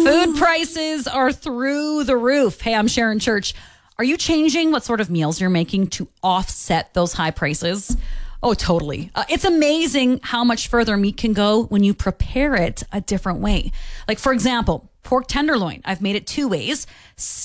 Food prices are through the roof. Hey, I'm Sharon Church. Are you changing what sort of meals you're making to offset those high prices? Oh, totally. It's amazing how much further meat can go when you prepare it a different way. Like, for example, pork tenderloin. I've made it two ways.